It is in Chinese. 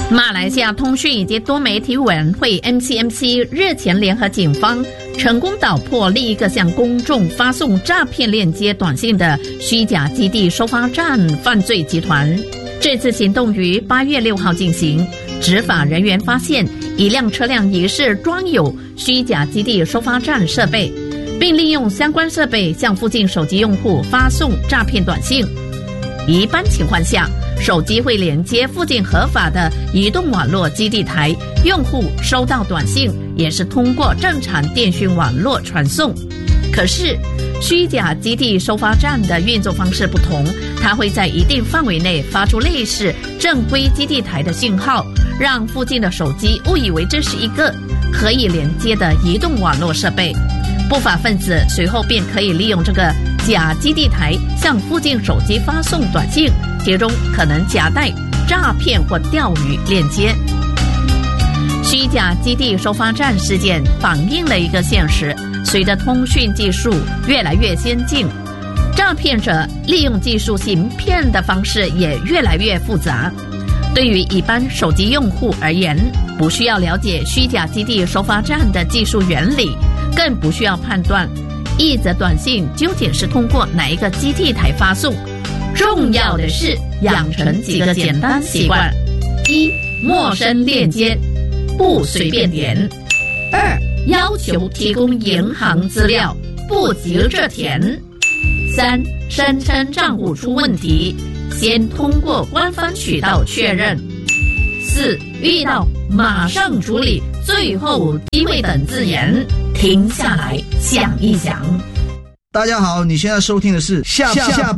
马来西亚通讯以及多媒体委员会 MCMC 日前联合警方成功捣破另一个向公众发送诈骗链接短信的虚假基地收发站犯罪集团。这次行动于8月6号进行，执法人员发现一辆车辆疑似装有虚假基地收发站设备，并利用相关设备向附近手机用户发送诈骗短信。一般情况下，手机会连接附近合法的移动网络基地台，用户收到短信也是通过正常电讯网络传送。可是虚假基地收发站的运作方式不同，它会在一定范围内发出类似正规基地台的信号，让附近的手机误以为这是一个可以连接的移动网络设备。不法分子随后便可以利用这个假基地台向附近手机发送短信，其中可能夹带诈骗或钓鱼链接。虚假基地收发站事件反映了一个现实，随着通讯技术越来越先进，诈骗者利用技术行骗的方式也越来越复杂。对于一般手机用户而言，不需要了解虚假基地收发站的技术原理，更不需要判断一则短信究竟是通过哪一个基地台发送。重要的是养成几个简单习惯：一、陌生链接不随便点；二、要求提供银行资料不急着填；三、声称账户出问题，先通过官方渠道确认；四、遇到马上处理，最后机会等字眼，停下来想一想。 大家好，你现在收听的是下